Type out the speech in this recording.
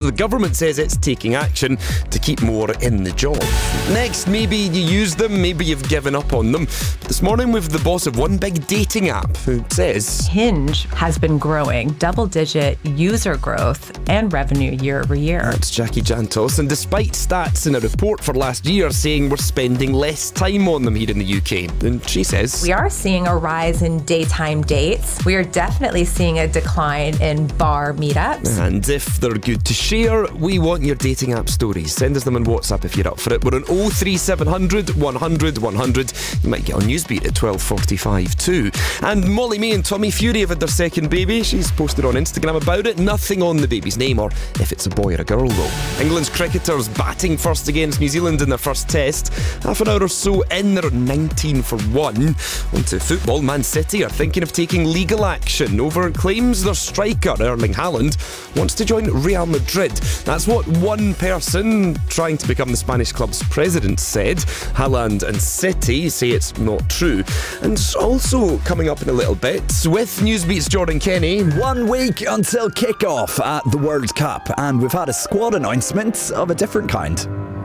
the government says it's taking action to keep more in the job. Next, maybe you use them, maybe you've given up on them. This morning with the boss of one big dating app who says Hinge has been growing, double-digit user growth and revenue year over year. That's Jackie Jantos, and despite stats in a report for last year saying we're spending less time on them here in the UK, and she says We are seeing a rise in daytime dates. We are definitely seeing a decline in bar meetups. And if they're good to share, we want your dating app stories. Send us them on WhatsApp if you're up for it. We're on 03700 100 100. You might get on Newsbeat at 12:45 too. And Molly May and Tommy Fury have had their second baby. She's posted on Instagram about it. Nothing on the baby's name or if it's a boy or a girl though. England's cricketers batting first against New Zealand in their first test. Half an hour or so in, they're 19 for 1. On to football. Man City are thinking of taking legal action over claims their striker Erling Haaland wants to join Real Madrid. That's what one person trying to become the Spanish club's president said. Haaland and City say it's not true. And also coming up in a little bit, with Newsbeat's Jordan Kenny. 1 week until kick-off at the World Cup, and we've had a squad announcement of a different kind.